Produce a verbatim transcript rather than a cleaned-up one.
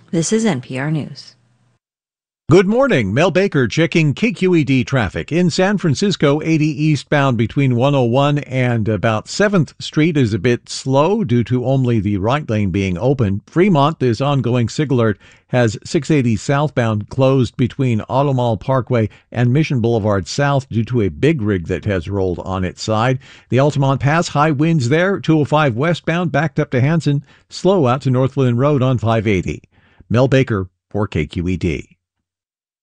This is N P R News. Good morning. Mel Baker checking K Q E D traffic. In San Francisco, eighty eastbound between one oh one and about seventh Street is a bit slow due to only the right lane being open. Fremont, this ongoing SIG alert, has six eighty southbound closed between Automall Parkway and Mission Boulevard South due to a big rig that has rolled on its side. The Altamont Pass, high winds there. two oh five westbound backed up to Hanson. Slow out to Northland Road on five eighty. Mel Baker for K Q E D.